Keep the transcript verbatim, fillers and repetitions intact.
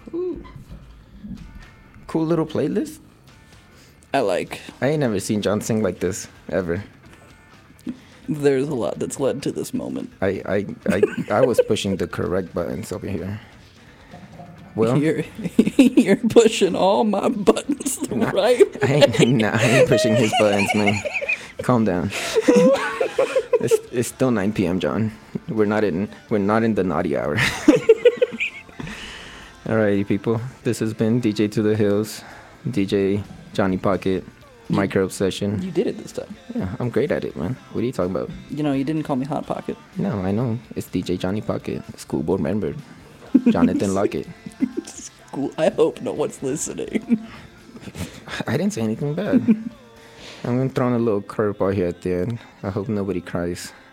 Ooh. Cool little playlist. I like. I ain't never seen John sing like this ever. There's a lot that's led to this moment. I I I, I was pushing the correct buttons over here. Well, you're, you're pushing all my buttons nah, right. I ain't, nah, I ain't pushing his buttons, man. Calm down. it's it's still nine p.m. John. We're not in we're not in the naughty hour. Alrighty, people. This has been D J to the Hills, D J Johnny Pocket, Micro Obsession. You did it this time. Yeah, I'm great at it, man. What are you talking about? You know, you didn't call me Hot Pocket. No, I know. It's D J Johnny Pocket, school board member, Jonathan Lockett. School. I hope no one's listening. I didn't say anything bad. I'm gonna throw in a little curveball here at the end. I hope nobody cries.